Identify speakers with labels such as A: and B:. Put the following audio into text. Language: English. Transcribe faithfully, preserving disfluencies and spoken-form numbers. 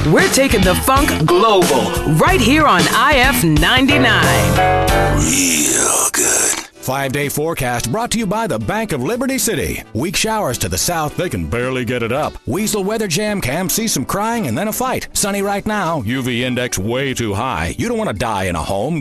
A: We're taking the funk global right here on I F ninety-nine.
B: Real good. Five-day forecast brought to you by the Bank of Liberty City. Weak showers to the south, they can barely get it up. Weasel weather jam cam, see some crying and then a fight. Sunny right now, U V index way too high. You don't want to die in a home.